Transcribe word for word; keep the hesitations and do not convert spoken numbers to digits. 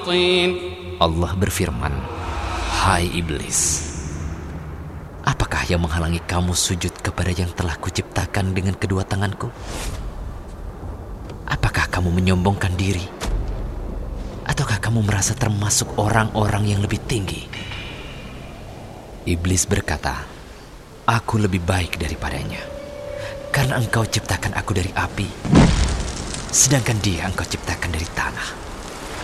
Allah berfirman, "Hai iblis, apakah yang menghalangi kamu sujud kepada yang telah kuciptakan dengan kedua tanganku? Apakah kamu menyombongkan diri? Ataukah kamu merasa termasuk orang-orang yang lebih tinggi?" Iblis berkata, "Aku lebih baik daripadanya, karena engkau ciptakan aku dari api, sedangkan dia engkau ciptakan dari tanah."